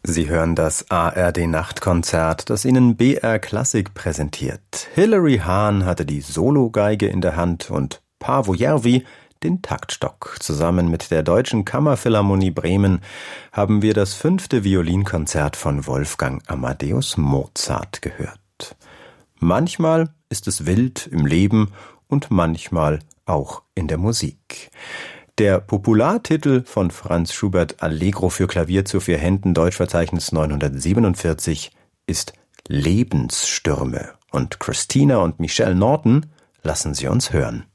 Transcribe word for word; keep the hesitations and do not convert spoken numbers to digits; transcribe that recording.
Sie hören das A R D-Nachtkonzert, das Ihnen B R Klassik präsentiert. Hilary Hahn hatte die Sologeige in der Hand und Paavo Järvi den Taktstock. Zusammen mit der Deutschen Kammerphilharmonie Bremen haben wir das fünfte Violinkonzert von Wolfgang Amadeus Mozart gehört. Manchmal ist es wild im Leben und manchmal auch in der Musik. Der Populartitel von Franz Schubert Allegro für Klavier zu vier Händen, Deutschverzeichnis neunhundertsiebenundvierzig, ist Lebensstürme. Und Christina und Michelle Norton lassen Sie uns hören.